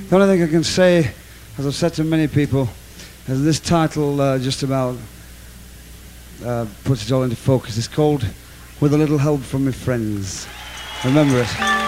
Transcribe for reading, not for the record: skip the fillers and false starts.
The only thing I can say, as I've said to many people, is this title just about puts it all into focus. It's called With a Little Help from My Friends. Remember it.